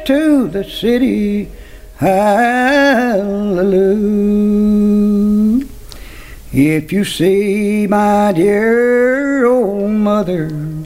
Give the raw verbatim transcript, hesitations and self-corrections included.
to the city. Hallelujah. If you see my dear old mother